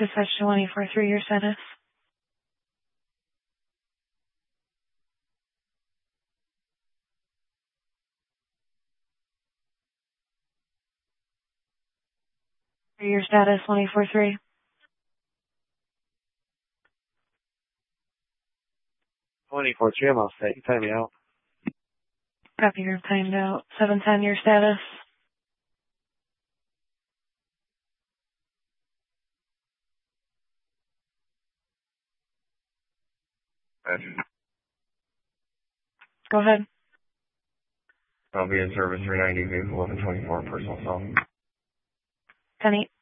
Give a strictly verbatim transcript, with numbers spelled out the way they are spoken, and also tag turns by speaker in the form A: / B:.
A: Dispatch twenty-four three, your status. Your status, twenty-four three.
B: twenty-four three, I'm all set. You time me out.
A: Copy, you're timed out. seven ten, your status. Go ahead.
C: I'll be in service three ninety, vehicle eleven twenty-four, personal cell.
A: ten eight.